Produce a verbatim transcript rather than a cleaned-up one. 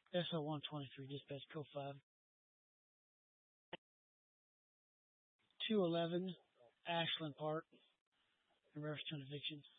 S O one twenty-three, dispatch code five. two eleven Ashland Park, in reference to an eviction.